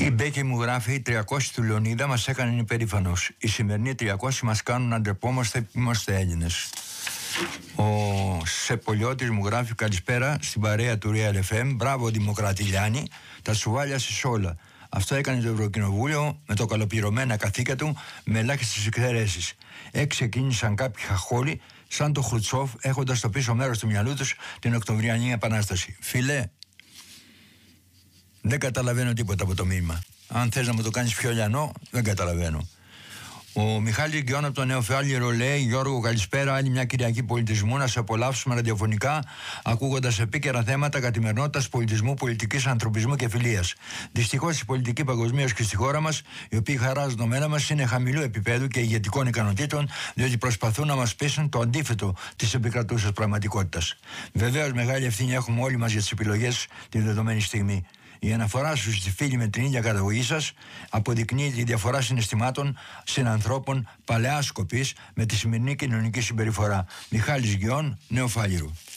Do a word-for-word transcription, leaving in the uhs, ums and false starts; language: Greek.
Η Μπέκη μου γράφει: οι τριακόσιοι του Λεωνίδα μας έκαναν υπερήφανος. Οι σημερινοί τριακόσιοι μας κάνουν να ντρεπόμαστε που είμαστε Έλληνες. Ο Σεπολιώτης μου γράφει: καλησπέρα στην παρέα του Real εφ εμ. Μπράβο, Δημοκράτη Λιάννη, τα σουβάλιασες όλα. Αυτό έκανε το Ευρωκοινοβούλιο με το καλοπληρωμένα καθήκια του, με ελάχιστες εξαιρέσεις. Έτσι ξεκίνησαν κάποιοι χαχόλοι, σαν το Χρουτσόφ, έχοντας στο πίσω μέρος του μυαλού τους την Οκτωβριανή Επανάσταση. Φίλε, δεν καταλαβαίνω τίποτα από το μήνυμα. Αν θες να μου το κάνεις πιο λιανό, δεν καταλαβαίνω. Ο Μιχάλης Γκιόν από το Νεοφάλιρο λέει: Γιώργο, καλησπέρα. Άλλη μια Κυριακή πολιτισμού να σε απολαύσουμε ραδιοφωνικά, ακούγοντας επίκαιρα θέματα καθημερινότητας, πολιτισμού, πολιτικής, ανθρωπισμού και φιλίας. Δυστυχώς η πολιτική παγκοσμίως και στη χώρα μας, οι οποίοι χαράζουν το μέλλον μας, είναι χαμηλού επίπεδου και ηγετικών ικανοτήτων, διότι προσπαθούν να μας πείσουν το αντίθετο της επικρατούσας πραγματικότητας. Βεβαίως, μεγάλη ευθύνη έχουμε όλοι μας για τις επιλογές τη δεδομένη στιγμή. Η αναφορά σου στη φίλη με την ίδια καταγωγή σας αποδεικνύει τη διαφορά συναισθημάτων συνανθρώπων παλαιάς σκοπής με τη σημερινή κοινωνική συμπεριφορά. Μιχάλης Γκιόν, Νεοφάλιρου.